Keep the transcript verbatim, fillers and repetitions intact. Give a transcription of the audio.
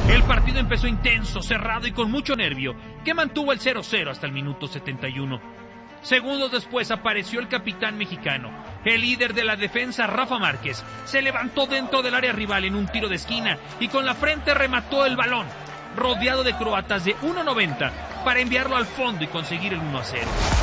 El partido empezó intenso, cerrado y con mucho nervio, que mantuvo el cero cero hasta el minuto setenta y uno. Segundos después apareció el capitán mexicano. El líder de la defensa, Rafa Márquez, se levantó dentro del área rival en un tiro de esquina y con la frente remató el balón, rodeado de croatas de uno noventa, para enviarlo al fondo y conseguir el uno a cero.